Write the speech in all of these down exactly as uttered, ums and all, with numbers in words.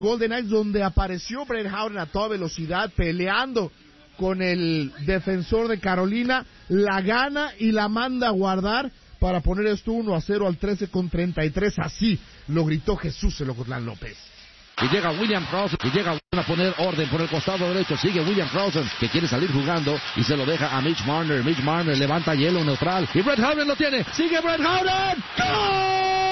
Golden Knights, donde apareció Brett Howden a toda velocidad, peleando con el defensor de Carolina, la gana y la manda a guardar para poner esto uno a cero al trece con treinta y tres. Así lo gritó Jesús el Ocotlán López. Y llega William Frozen, y llega a poner orden por el costado derecho. Sigue William Frozen, que quiere salir jugando, y se lo deja a Mitch Marner. Mitch Marner levanta hielo neutral, y Brett Howden lo tiene. Sigue Brett Howden. ¡Gol!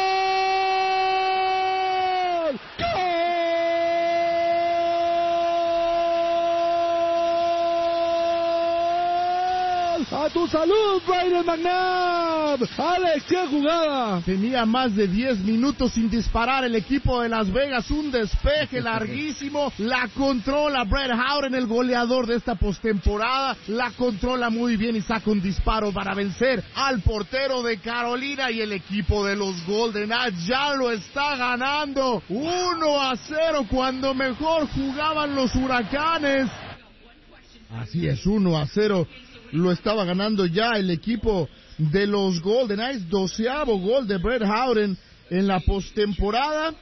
¡A tu salud, Brayden McNabb! ¡Alex, qué jugada! Tenía más de diez minutos sin disparar el equipo de Las Vegas. Un despeje larguísimo. La controla Brett Howden, el goleador de esta postemporada. La controla muy bien y saca un disparo para vencer al portero de Carolina. Y el equipo de los Golden Knights ya lo está ganando. uno a cero cuando mejor jugaban los Huracanes. Así es, uno a cero. Lo estaba ganando ya el equipo de los Golden Knights. Doceavo gol de Brett Howden en la postemporada.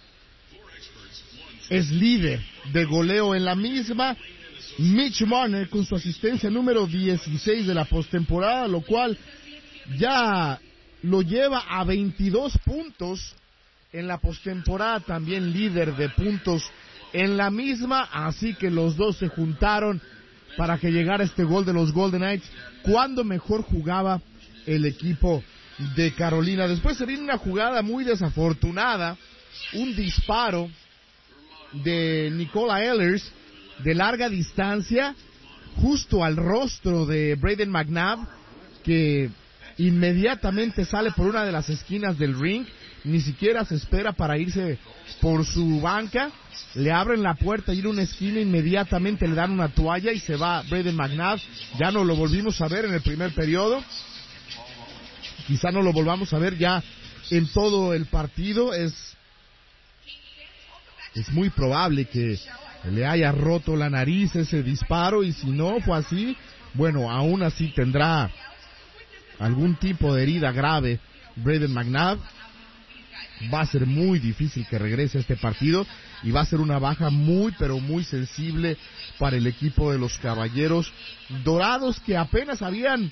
Es líder de goleo en la misma. Mitch Marner con su asistencia número dieciséis de la postemporada, lo cual ya lo lleva a veintidós puntos en la postemporada. También líder de puntos en la misma. Así que los dos se juntaron para que llegara este gol de los Golden Knights cuando mejor jugaba el equipo de Carolina. Después se viene una jugada muy desafortunada, un disparo de Nikola Ehlers de larga distancia justo al rostro de Brayden McNabb, que inmediatamente sale por una de las esquinas del ring, ni siquiera se espera para irse por su banca. Le abren la puerta y en una esquina inmediatamente le dan una toalla y se va Brayden McNabb. Ya no lo volvimos a ver en el primer periodo. Quizá no lo volvamos a ver ya en todo el partido. Es, es muy probable que le haya roto la nariz ese disparo, y si no fue así, bueno, aún así tendrá algún tipo de herida grave Brayden McNabb. Va a ser muy difícil que regrese a este partido y va a ser una baja muy pero muy sensible para el equipo de los Caballeros Dorados, que apenas habían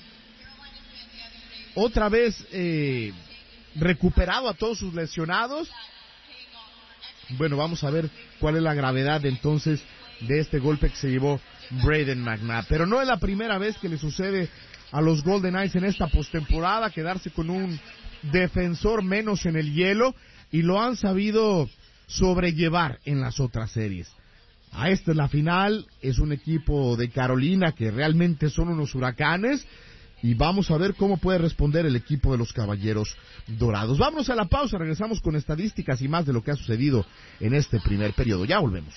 otra vez eh, recuperado a todos sus lesionados. Bueno, vamos a ver cuál es la gravedad entonces de este golpe que se llevó Brayden McNabb. Pero no es la primera vez que le sucede a los Golden Knights en esta postemporada quedarse con un defensor menos en el hielo, y lo han sabido sobrellevar en las otras series. A esta es la final, es un equipo de Carolina que realmente son unos huracanes, y vamos a ver cómo puede responder el equipo de los Caballeros Dorados. Vámonos a la pausa, regresamos con estadísticas y más de lo que ha sucedido en este primer periodo. Ya volvemos.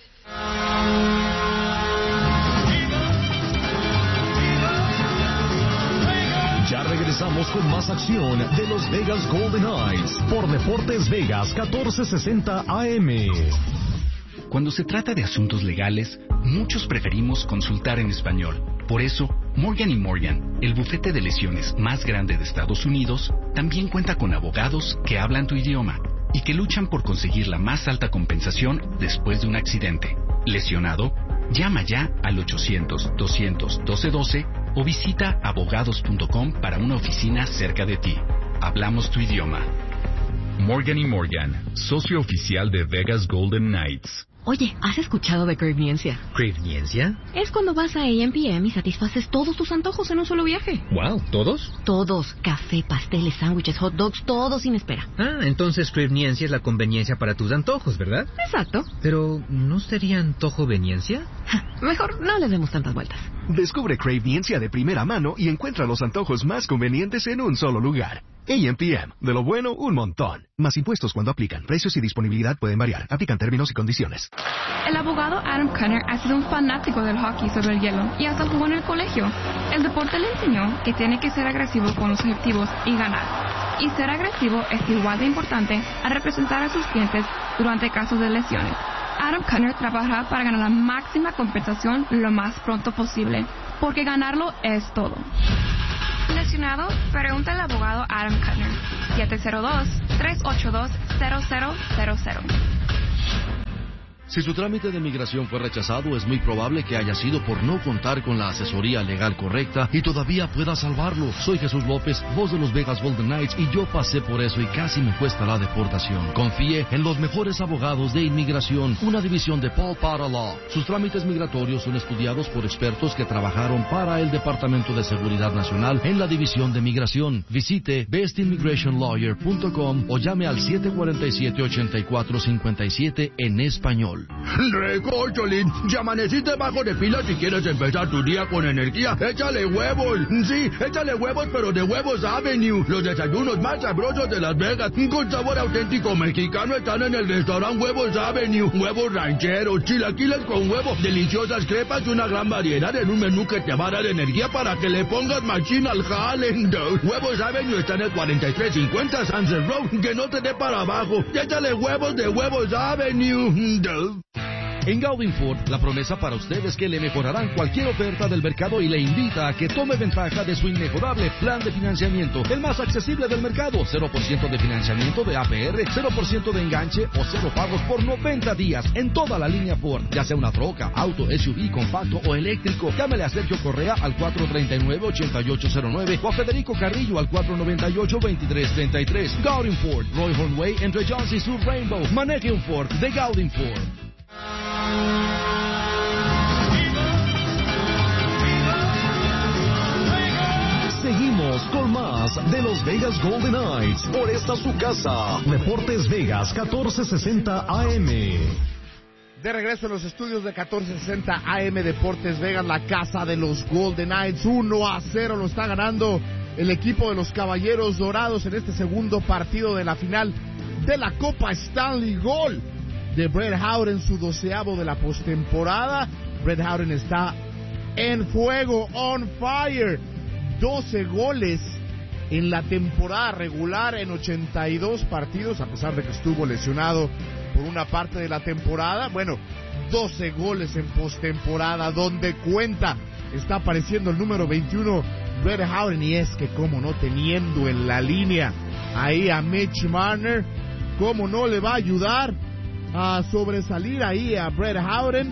Ya regresamos con más acción de los Vegas Golden Knights por Deportes Vegas catorce sesenta A M. Cuando se trata de asuntos legales, muchos preferimos consultar en español. Por eso, Morgan y Morgan, el bufete de lesiones más grande de Estados Unidos, también cuenta con abogados que hablan tu idioma y que luchan por conseguir la más alta compensación después de un accidente. ¿Lesionado? Llama ya al ochocientos, doscientos, doce doce o visita abogados punto com para una oficina cerca de ti. Hablamos tu idioma. Morgan y Morgan, socio oficial de Vegas Golden Knights. Oye, ¿has escuchado de Craveniencia? ¿Craveniencia? Es cuando vas a A M P M y satisfaces todos tus antojos en un solo viaje. Wow, ¿todos? Todos. Café, pasteles, sándwiches, hot dogs, todo sin espera. Ah, entonces Craveniencia es la conveniencia para tus antojos, ¿verdad? Exacto. Pero, ¿no sería antojoveniencia? Mejor no le demos tantas vueltas. Descubre Craveniencia de primera mano y encuentra los antojos más convenientes en un solo lugar. A M P M, de lo bueno, un montón. Más impuestos cuando aplican. Precios y disponibilidad pueden variar. Aplican términos y condiciones. El abogado Adam Cunner ha sido un fanático del hockey sobre el hielo y hasta jugó en el colegio. El deporte le enseñó que tiene que ser agresivo con los objetivos y ganar. Y ser agresivo es igual de importante a representar a sus clientes durante casos de lesiones. Adam Cunner trabaja para ganar la máxima compensación lo más pronto posible, porque ganarlo es todo. ¿Lesionado? Pregunta al abogado Adam Cunner. siete cero dos, tres ocho dos, cero cero cero cero. Si su trámite de migración fue rechazado, es muy probable que haya sido por no contar con la asesoría legal correcta y todavía pueda salvarlo. Soy Jesús López, voz de los Vegas Golden Knights, y yo pasé por eso y casi me cuesta la deportación. Confíe en los mejores abogados de inmigración, una división de Paul Potter Law. Sus trámites migratorios son estudiados por expertos que trabajaron para el Departamento de Seguridad Nacional en la división de migración. Visite best immigration lawyer punto com o llame al siete cuatro siete, ocho cuatro cinco siete en español. Recórcholín, ya amaneciste bajo de pila si quieres empezar tu día con energía. Échale huevos, sí, échale huevos, pero de Huevos Avenue. Los desayunos más sabrosos de Las Vegas, con sabor auténtico mexicano, están en el restaurante Huevos Avenue. Huevos rancheros, chilaquiles con huevo, deliciosas crepas y una gran variedad en un menú que te va a dar energía para que le pongas machín al jale. Huevos Avenue está en el cuarenta y tres cincuenta Sunset Road, que no te dé para abajo. Échale huevos de Huevos Avenue. En Gaudin Ford, la promesa para usted es que le mejorarán cualquier oferta del mercado y le invita a que tome ventaja de su inmejorable plan de financiamiento, el más accesible del mercado. cero por ciento de financiamiento de A P R, cero por ciento de enganche o cero pagos por noventa días en toda la línea Ford, ya sea una troca, auto, S U V, compacto o eléctrico. Llámele a Sergio Correa al cuatro tres nueve, ocho ocho cero nueve o a Federico Carrillo al cuatro nueve ocho, dos tres tres tres. Gaudin Ford, Roy Hornway entre Johns y Sur Rainbow. Maneje un Ford de Gaudin Ford. Seguimos con más de los Vegas Golden Knights por esta su casa, Deportes Vegas catorce sesenta A M. De regreso en los estudios de catorce sesenta A M Deportes Vegas, la casa de los Golden Knights. uno a cero lo está ganando el equipo de los Caballeros Dorados en este segundo partido de la final de la Copa Stanley. Gol de Brett Howden, su doceavo de la postemporada. Brett Howden está en fuego, on fire. doce goles en la temporada regular en ochenta y dos partidos, a pesar de que estuvo lesionado por una parte de la temporada. Bueno, doce goles en postemporada, donde cuenta. Está apareciendo el número veintiuno, Brett Howden, y es que como no, teniendo en la línea ahí a Mitch Marner, cómo no le va a ayudar a sobresalir ahí a Brett Howden,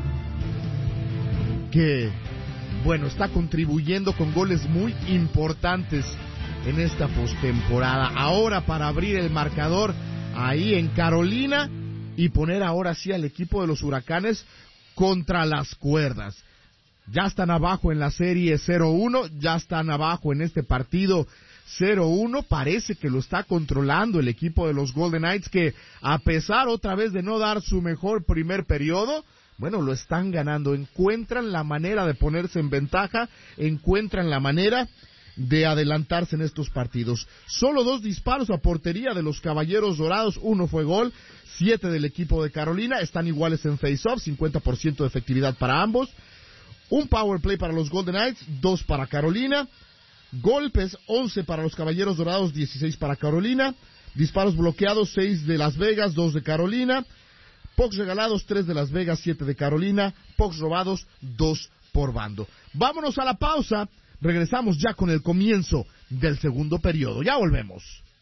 que, bueno, está contribuyendo con goles muy importantes en esta postemporada. Ahora para abrir el marcador ahí en Carolina y poner ahora sí al equipo de los Huracanes contra las cuerdas. Ya están abajo en la serie cero uno, ya están abajo en este partido cero uno, parece que lo está controlando el equipo de los Golden Knights, que a pesar otra vez de no dar su mejor primer periodo, bueno, lo están ganando. Encuentran la manera de ponerse en ventaja, encuentran la manera de adelantarse en estos partidos. Solo dos disparos a portería de los Caballeros Dorados, uno fue gol, siete del equipo de Carolina, están iguales en face-off, cincuenta por ciento de efectividad para ambos. Un power play para los Golden Knights, dos para Carolina. Golpes, once para los Caballeros Dorados, dieciséis para Carolina. Disparos bloqueados, seis de Las Vegas, dos de Carolina. Pucks regalados, tres de Las Vegas, siete de Carolina. Pucks robados, dos por bando. Vámonos a la pausa. Regresamos ya con el comienzo del segundo periodo. Ya volvemos.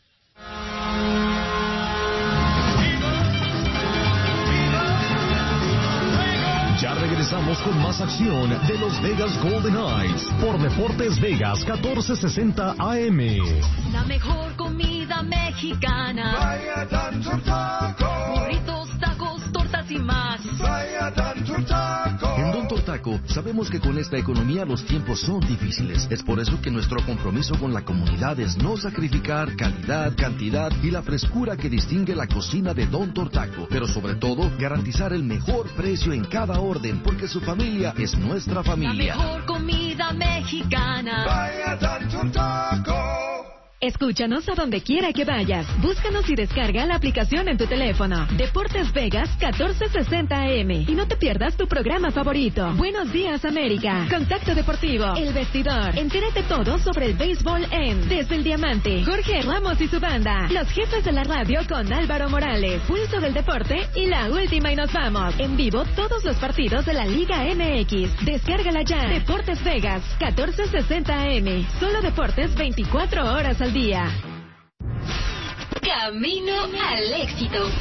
Ya regresamos con más acción de los Vegas Golden Knights por Deportes Vegas catorce sesenta A M. La mejor comida mexicana. Vaya tanto taco. Burritos, tacos, tortas y más. Vaya tanto taco. En Don Tortaco sabemos que con esta economía los tiempos son difíciles. Es por eso que nuestro compromiso con la comunidad es no sacrificar calidad, cantidad y la frescura que distingue la cocina de Don Tortaco. Pero sobre todo, garantizar el mejor precio en cada orden, porque su familia es nuestra familia. La mejor comida mexicana. Vaya tanto taco. Escúchanos a donde quiera que vayas. Búscanos y descarga la aplicación en tu teléfono. Deportes Vegas catorce sesenta A M. Y no te pierdas tu programa favorito. Buenos días, América. Contacto Deportivo. El Vestidor. Entérate todo sobre el béisbol en Desde el Diamante. Jorge Ramos y su banda. Los jefes de la radio con Álvaro Morales. Pulso del Deporte y La Última y Nos Vamos. En vivo todos los partidos de la Liga M X. Descárgala ya. Deportes Vegas catorce sesenta A M. Solo deportes veinticuatro horas al día. Camino al éxito.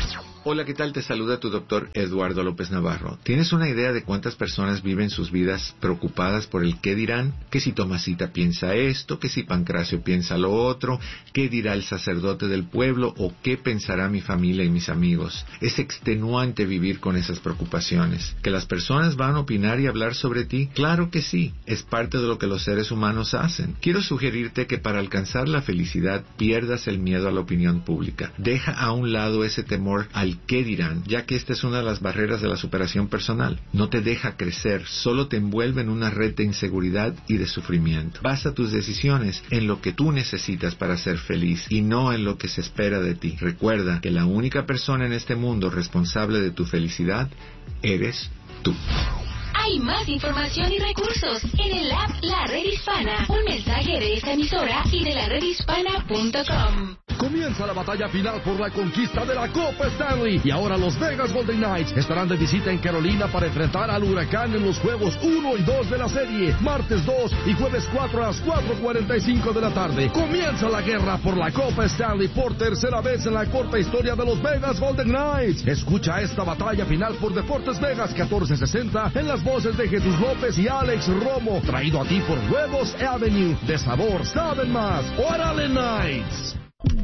Hola, ¿qué tal? Te saluda tu doctor Eduardo López Navarro. ¿Tienes una idea de cuántas personas viven sus vidas preocupadas por el qué dirán? Que si Tomasita piensa esto, que si Pancracio piensa lo otro, qué dirá el sacerdote del pueblo o qué pensará mi familia y mis amigos. Es extenuante vivir con esas preocupaciones. ¿Que las personas van a opinar y hablar sobre ti? Claro que sí, es parte de lo que los seres humanos hacen. Quiero sugerirte que para alcanzar la felicidad pierdas el miedo a la opinión pública. Deja a un lado ese temor al qué dirán, ya que esta es una de las barreras de la superación personal. No te deja crecer, solo te envuelve en una red de inseguridad y de sufrimiento. Basa tus decisiones en lo que tú necesitas para ser feliz y no en lo que se espera de ti. Recuerda que la única persona en este mundo responsable de tu felicidad eres tú. Hay más información y recursos en el app La Red Hispana. Un mensaje de esta emisora y de la red hispana punto com. Comienza la batalla final por la conquista de la Copa Stanley. Y ahora los Vegas Golden Knights estarán de visita en Carolina para enfrentar al Huracán en los juegos uno y dos de la serie. Martes dos y jueves cuatro a las cuatro cuarenta y cinco de la tarde. Comienza la guerra por la Copa Stanley por tercera vez en la corta historia de los Vegas Golden Knights. Escucha esta batalla final por Deportes Vegas catorce sesenta en las voces de Jesús López y Alex Romo. Traído a ti por Huevos Avenue. De sabor saben más. ¡Órale, Knights!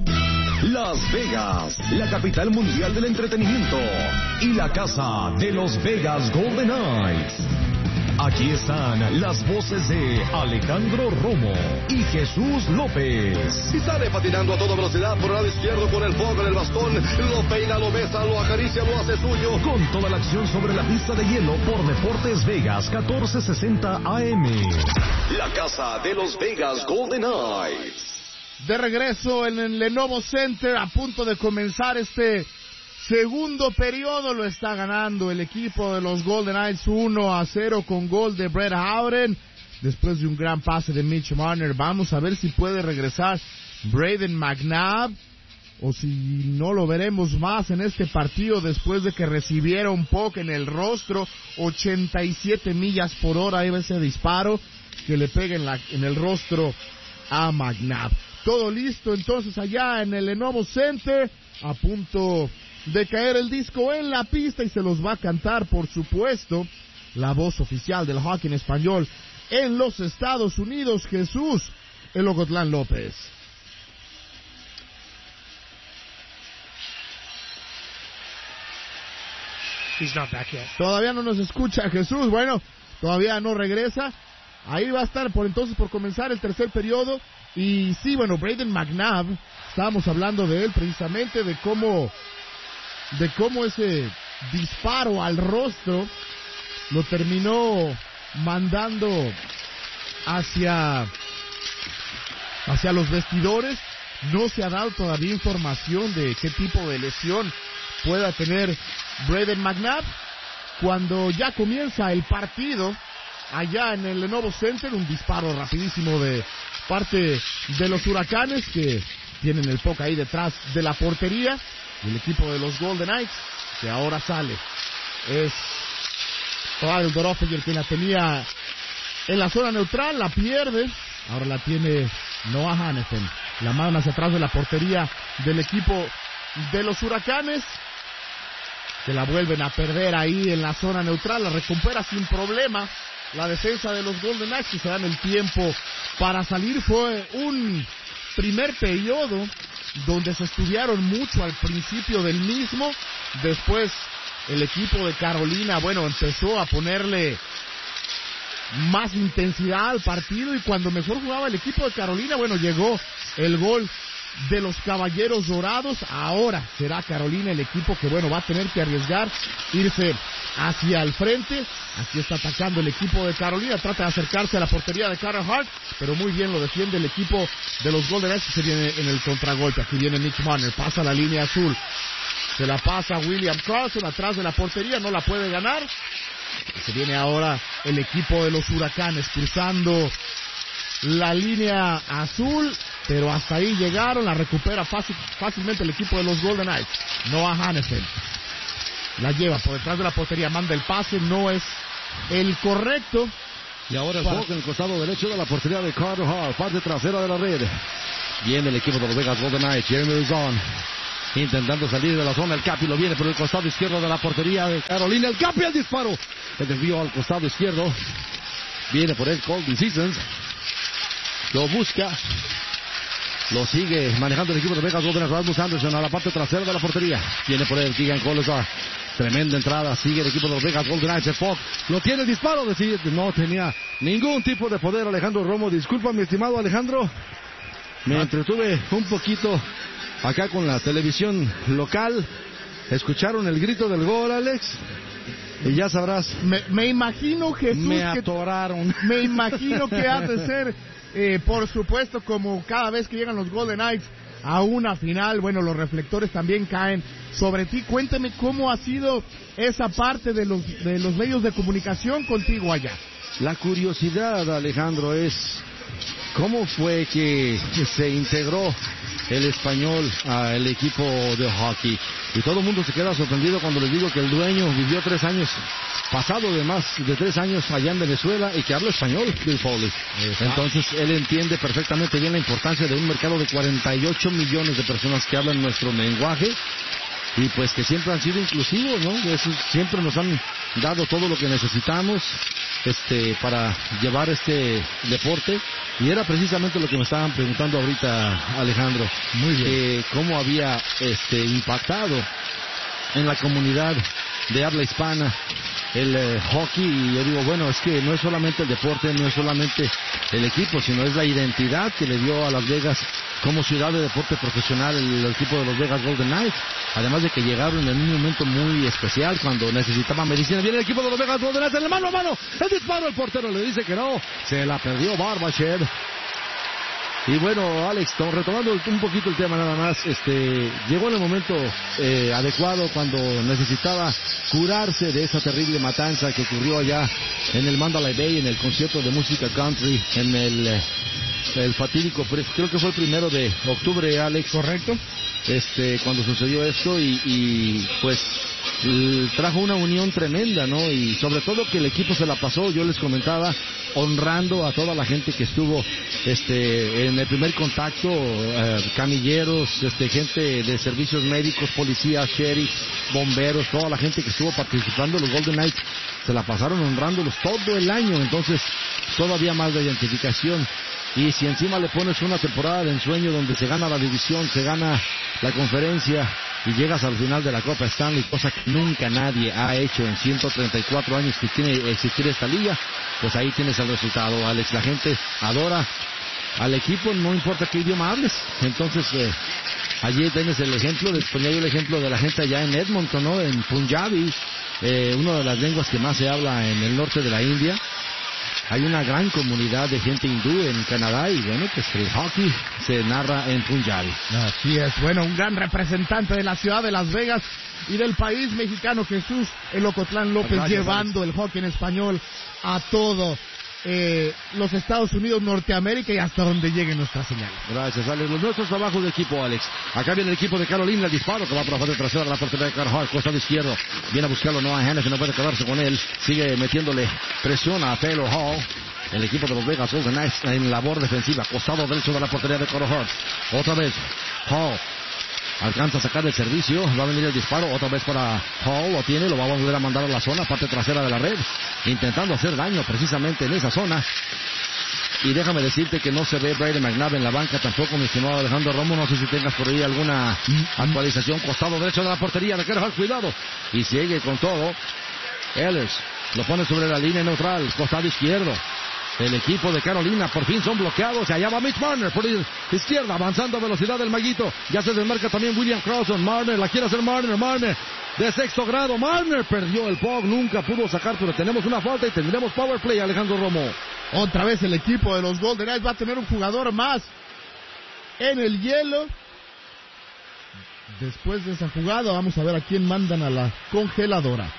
Las Vegas, la capital mundial del entretenimiento y la casa de los Vegas Golden Knights. Aquí están las voces de Alejandro Romo y Jesús López. Y sale patinando a toda velocidad por el lado izquierdo con el foco en el bastón. Lo peina, lo besa, lo acaricia, lo hace suyo. Con toda la acción sobre la pista de hielo por Deportes Vegas catorce sesenta A M. La casa de los Vegas Golden Knights. De regreso en el Lenovo Center, a punto de comenzar este segundo periodo. Lo está ganando el equipo de los Golden Knights uno a cero con gol de Brett Howden. Después de un gran pase de Mitch Marner. Vamos a ver si puede regresar Brayden McNabb o si no lo veremos más en este partido después de que recibiera un poco en el rostro. ochenta y siete millas por hora iba ese disparo que le pega en, la, en el rostro a McNabb. Todo listo entonces allá en el Lenovo Center, a punto de caer el disco en la pista y se los va a cantar, por supuesto, la voz oficial del hockey en español en los Estados Unidos, Jesús El Ocotlán López. He's not back yet. Todavía no nos escucha Jesús, bueno, todavía no regresa. Ahí va a estar por entonces por comenzar el tercer periodo. Y sí, bueno, Brayden McNabb, estábamos hablando de él precisamente, de cómo, de cómo ese disparo al rostro lo terminó mandando hacia, hacia los vestidores. No se ha dado todavía información de qué tipo de lesión pueda tener Brayden McNabb. Cuando ya comienza el partido, allá en el Lenovo Center, un disparo rapidísimo de parte de los Huracanes que tienen el puck ahí detrás de la portería. Y el equipo de los Golden Knights que ahora sale es Pavel Dorofeyer, quien la tenía en la zona neutral, la pierde. Ahora la tiene Noah Hanifin. La mano hacia atrás de la portería del equipo de los Huracanes, que la vuelven a perder ahí en la zona neutral. La recupera sin problema la defensa de los Golden Knights, que se dan el tiempo para salir. Fue un primer periodo donde se estudiaron mucho al principio del mismo. Después el equipo de Carolina, bueno, empezó a ponerle más intensidad al partido, y cuando mejor jugaba el equipo de Carolina, bueno, llegó el gol de los Caballeros Dorados. Ahora será Carolina el equipo que, bueno, va a tener que arriesgar, irse hacia el frente. Aquí está atacando el equipo de Carolina, trata de acercarse a la portería de Carter Hart, pero muy bien lo defiende el equipo de los Golden Knights, que se viene en el contragolpe. Aquí viene Mitch Marner, pasa la línea azul, se la pasa a William Carlson atrás de la portería, no la puede ganar. Se viene ahora el equipo de los Huracanes cruzando la línea azul, pero hasta ahí llegaron. La recupera fácil, fácilmente el equipo de los Golden Knights. Noah Hanifin la lleva por detrás de la portería, manda el pase, no es el correcto. Y ahora el Para... juego en el costado derecho de la portería de Carter Hart, parte trasera de la red. Viene el equipo de los Vegas Golden Knights, Jeremy Rizon. intentando salir de la zona. El Capi lo viene por el costado izquierdo de la portería de Carolina. El Capi al disparo. El desvío al costado izquierdo. Viene por él Colby Sissons. Lo busca. Lo sigue manejando el equipo de Vegas Golden Knights. Rasmus Anderson a la parte trasera de la portería. Viene por él Keegan Kolesar. Tremenda entrada. Sigue el equipo de los Vegas Golden Knights. El Fox lo tiene el disparo. Decir, no tenía ningún tipo de poder Alejandro Romo. Disculpa, mi estimado Alejandro. Me entretuve un poquito acá con la televisión local. ¿Escucharon el grito del gol, Alex? Y ya sabrás. Me, me imagino, Jesús. Me atoraron. Que, me imagino que ha de ser, eh, por supuesto, como cada vez que llegan los Golden Knights a una final, bueno, los reflectores también caen sobre ti. Cuéntame cómo ha sido esa parte de los, de los medios de comunicación contigo allá. La curiosidad, Alejandro, es cómo fue que se integró el español al equipo de hockey. Y todo el mundo se queda sorprendido cuando les digo que el dueño vivió tres años, pasado de más de tres años allá en Venezuela, y que habla español, Bill Foley. Entonces él entiende perfectamente bien la importancia de un mercado de cuarenta y ocho millones de personas que hablan nuestro lenguaje, y pues que siempre han sido inclusivos, ¿no? Eso, siempre nos han dado todo lo que necesitamos este para llevar este deporte. Y era precisamente lo que me estaban preguntando ahorita, Alejandro. Muy bien. Que cómo había este impactado en la comunidad de habla hispana el eh, hockey. Y yo digo, bueno, es que no es solamente el deporte, no es solamente el equipo, sino es la identidad que le dio a Las Vegas como ciudad de deporte profesional el, el equipo de los Vegas Golden Knights. Además de que llegaron en un momento muy especial cuando necesitaban medicina. Viene el equipo de los Vegas Golden Knights en el mano a mano. El disparo, el portero le dice que no. Se la perdió Barbashev. Y bueno, Alex, retomando un poquito el tema nada más, este, llegó en el momento eh, adecuado cuando necesitaba curarse de esa terrible matanza que ocurrió allá en el Mandalay Bay, en el concierto de música country, en el, eh, el fatídico, creo que fue el primero de octubre, Alex. Correcto. Este, cuando sucedió esto y, y pues trajo una unión tremenda, ¿no? Y sobre todo que el equipo se la pasó, yo les comentaba, honrando a toda la gente que estuvo este en el primer contacto, eh, camilleros, este gente de servicios médicos, policías, sheriff, bomberos, toda la gente que estuvo participando. Los Golden Knights se la pasaron honrándolos todo el año, entonces todavía más de identificación. Y si encima le pones una temporada de ensueño donde se gana la división, se gana la conferencia y llegas al final de la Copa Stanley, cosa que nunca nadie ha hecho en ciento treinta y cuatro años que tiene existir esta liga, pues ahí tienes el resultado, Alex. La gente adora al equipo, no importa qué idioma hables. Entonces, eh, allí tienes el ejemplo, les ponía yo el ejemplo de la gente allá en Edmonton, ¿no? En Punjabi, eh, una de las lenguas que más se habla en el norte de la India. Hay una gran comunidad de gente hindú en Canadá y bueno, pues el hockey se narra en Punjabi. Así es, bueno, un gran representante de la ciudad de Las Vegas y del país mexicano, Jesús El Ocotlán López, gracias, llevando Alex. El hockey en español a todo eh, los Estados Unidos, Norteamérica y hasta donde lleguen nuestras señales. Gracias, Alex. Los nuestros trabajos de equipo, Alex. Acá viene el equipo de Carolina, el disparo que va por la parte trasera de la portería de Carl Hart, costado izquierdo. Viene a buscarlo Noah Hannes, que no puede quedarse con él. Sigue metiéndole presión a Taylor Hall. El equipo de los Vegas Golden Knights en labor defensiva, costado derecho de la portería de Carl Hart. Otra vez, Hall. Alcanza a sacar el servicio, va a venir el disparo, otra vez para Hall, lo tiene, lo va a volver a mandar a la zona, parte trasera de la red, intentando hacer daño precisamente en esa zona. Y déjame decirte que no se ve Brady McNabb en la banca tampoco, mi estimado Alejandro Romo, no sé si tengas por ahí alguna actualización. Costado derecho de la portería de Carl Hart, cuidado, y sigue con todo. Ehlers lo pone sobre la línea neutral, costado izquierdo. El equipo de Carolina por fin son bloqueados. Allá va Mitch Marner por izquierda, avanzando a velocidad del maguito. Ya se desmarca también William Crosson. Marner la quiere hacer Marner. Marner de sexto grado. Marner perdió el puck, nunca pudo sacar, pero tenemos una falta y tendremos power play, Alejandro Romo. Otra vez el equipo de los Golden Knights va a tener un jugador más en el hielo. Después de esa jugada vamos a ver a quién mandan a la congeladora.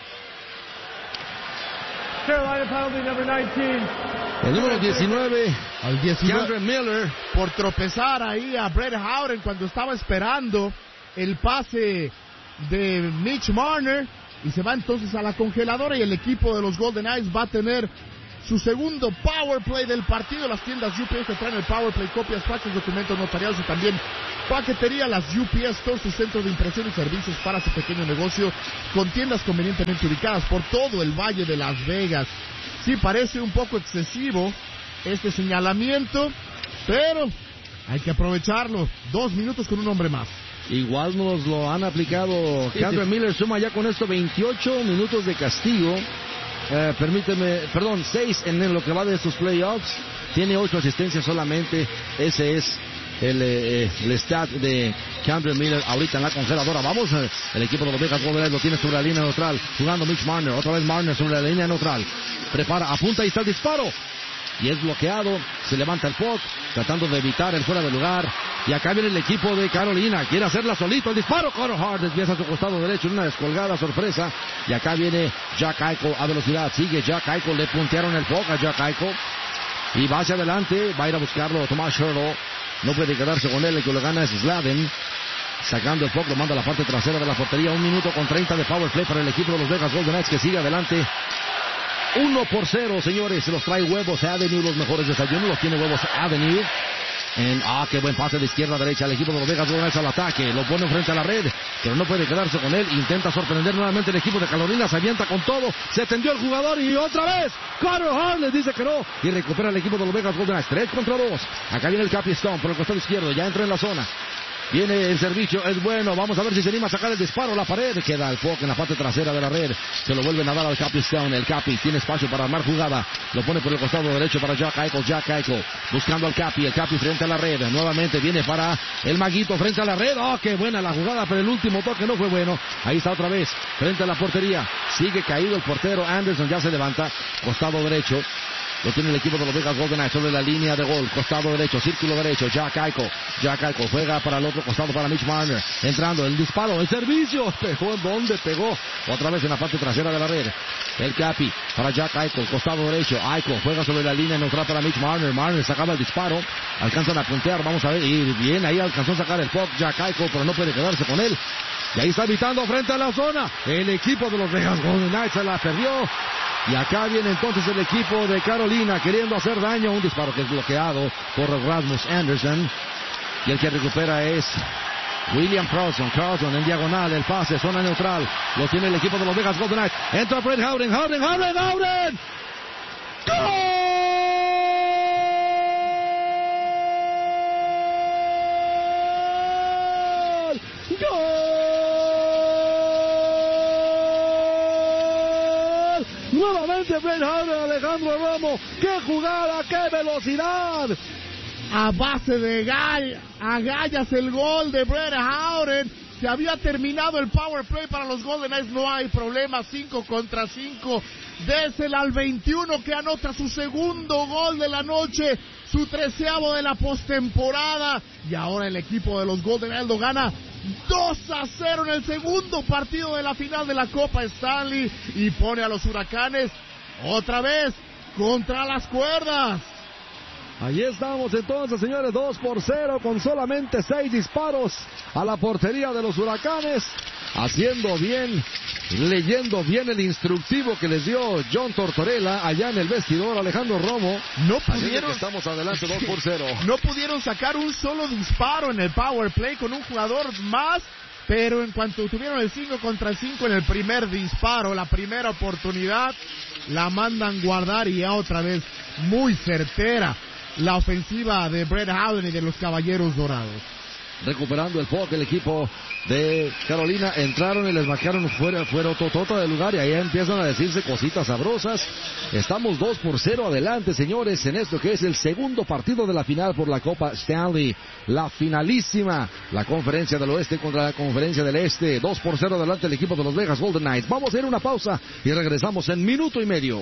Carolina penalty number nineteen. El número diecinueve, al diecinueve, K'Andre Miller, por tropezar ahí a Brett Howden cuando estaba esperando el pase de Mitch Marner, y se va entonces a la congeladora, y el equipo de los Golden Knights va a tener su segundo power play del partido. Las tiendas U P S traen el power play, copias, faxes, documentos notariales y también Paquetería Las U P S, todo su centro de impresión y servicios para su pequeño negocio, con tiendas convenientemente ubicadas por todo el Valle de Las Vegas. Sí, parece un poco excesivo este señalamiento, pero hay que aprovecharlo. Dos minutos con un hombre más. Igual nos lo han aplicado. Sí, Kendra sí. Miller suma ya con esto veintiocho minutos de castigo. Eh, permíteme, perdón, seis en lo que va de estos playoffs. Tiene ocho asistencias solamente. Ese es el, eh, el stat de Kendra Miller ahorita en la congeladora. Vamos, eh, el equipo de los Vegas Golden Knights lo tiene sobre la línea neutral, jugando Mitch Marner. Otra vez Marner sobre la línea neutral. Prepara, apunta y está el disparo. Y es bloqueado, se levanta el puck, tratando de evitar el fuera de lugar. Y acá viene el equipo de Carolina, quiere hacerla solito, el disparo. Connor Hart desvía a su costado derecho en una descolgada sorpresa. Y acá viene Jack Eichel a velocidad, sigue Jack Eichel, le puntearon el puck a Jack Eichel. Y va hacia adelante, va a ir a buscarlo Tomás Hertl. No puede quedarse con él, el que lo gana es Slavin. Sacando el puck, lo manda a la parte trasera de la portería. Un minuto con treinta de power play para el equipo de los Vegas Golden Knights, que sigue adelante. Uno por cero, señores, se los trae Huevos Avenue, los mejores desayunos, los tiene Huevos Avenue. En, ah, qué buen pase de izquierda a derecha, el equipo de los Vegas Golden Knights al ataque, lo pone frente a la red, pero no puede quedarse con él, intenta sorprender nuevamente el equipo de Carolina, se avienta con todo, se tendió el jugador y otra vez, Connor Hart les dice que no, y recupera el equipo de los Vegas Golden Knights, tres contra dos, acá viene el Capi Stone por el costado izquierdo, ya entra en la zona. Viene el servicio, es bueno, vamos a ver si se anima a sacar el disparo a la pared, queda el puck en la parte trasera de la red, se lo vuelven a dar al Capi Stone, el Capi tiene espacio para armar jugada, lo pone por el costado derecho para Jack Eichel, Jack Eichel, buscando al Capi, el Capi frente a la red, nuevamente viene para el Maguito frente a la red, oh, qué buena la jugada, pero el último toque no fue bueno, ahí está otra vez, frente a la portería, sigue caído el portero, Anderson ya se levanta, costado derecho, lo tiene el equipo de los Vegas Golden Knights sobre la línea de gol, costado derecho, círculo derecho, Jack Eichel, Jack Eichel juega para el otro costado para Mitch Marner, entrando, el disparo, el servicio, pegó, ¿dónde pegó? Otra vez en la parte trasera de la red, el Capi para Jack Eichel, costado derecho, Eichel juega sobre la línea neutral para Mitch Marner, Marner sacaba el disparo, alcanzan a puntear, vamos a ver, y bien, ahí alcanzó a sacar el puck Jack Eichel, pero no puede quedarse con él, y ahí está evitando frente a la zona, el equipo de los Vegas Golden Knights se la perdió. Y acá viene entonces el equipo de Carolina queriendo hacer daño. Un disparo que es bloqueado por Rasmus Anderson. Y el que recupera es William Carlson. Carlson en diagonal, el pase, zona neutral. Lo tiene el equipo de los Vegas Golden Knights. Entra Brett Howden, Howden, Howden, Howden. ¡Gol! Nuevamente Brett Howden, Alejandro Romo, qué jugada, qué velocidad. A base de gall, agallas el gol de Brett Howden. Se había terminado el power play para los Golden Knights, no hay problema, cinco contra cinco. Désela al veintiuno que anota su segundo gol de la noche, su treceavo de la postemporada. Y ahora el equipo de los Golden Knights lo gana dos a cero en el segundo partido de la final de la Copa Stanley y pone a los Huracanes otra vez contra las cuerdas. Ahí estamos entonces, señores, dos por cero con solamente seis disparos a la portería de los Huracanes, haciendo bien, leyendo bien el instructivo que les dio John Tortorella allá en el vestidor. Alejandro Romo, no pudieron, estamos adelante dos por cero. No pudieron sacar un solo disparo en el power play con un jugador más, pero en cuanto tuvieron el cinco contra cinco en el primer disparo, la primera oportunidad, la mandan guardar y ya otra vez muy certera la ofensiva de Brett Howden y de los Caballeros Dorados. Recuperando el puck el equipo de Carolina, entraron y les marcaron fuera, fuera totota del lugar y ahí empiezan a decirse cositas sabrosas. Estamos dos por cero adelante, señores, en esto que es el segundo partido de la final por la Copa Stanley, la finalísima, la Conferencia del Oeste contra la Conferencia del Este. Dos por cero adelante el equipo de los Vegas Golden Knights. Vamos a hacer una pausa y regresamos en minuto y medio.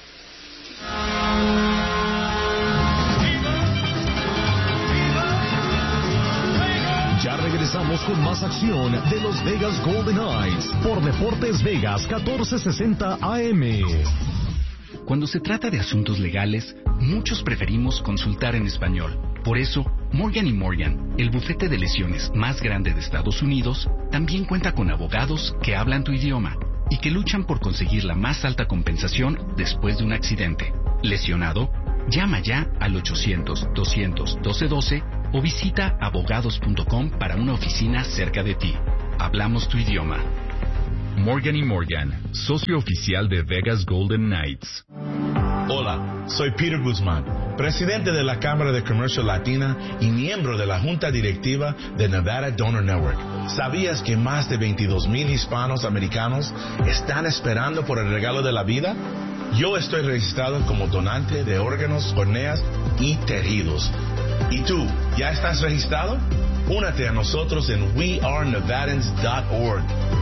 Ya regresamos con más acción de los Vegas Golden Knights por Deportes Vegas catorce sesenta A M. Cuando se trata de asuntos legales, muchos preferimos consultar en español. Por eso, Morgan y Morgan, el bufete de lesiones más grande de Estados Unidos, también cuenta con abogados que hablan tu idioma y que luchan por conseguir la más alta compensación después de un accidente. ¿Lesionado? Llama ya al ochocientos, doscientos, doce doce o visita abogados punto com para una oficina cerca de ti. Hablamos tu idioma. Morgan y Morgan, socio oficial de Vegas Golden Knights. Hola, soy Peter Guzmán, presidente de la Cámara de Comercio Latina y miembro de la Junta Directiva de Nevada Donor Network. ¿Sabías que más de veintidós mil hispanos americanos están esperando por el regalo de la vida? Yo estoy registrado como donante de órganos, córneas y tejidos. ¿Y tú, ya estás registrado? Únete a nosotros en we are nevadans dot org